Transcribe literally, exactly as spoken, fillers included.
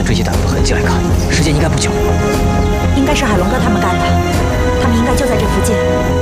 这些歹徒的痕迹来看，时间应该不久。 应该是海龙哥他们干的，他们应该就在这附近。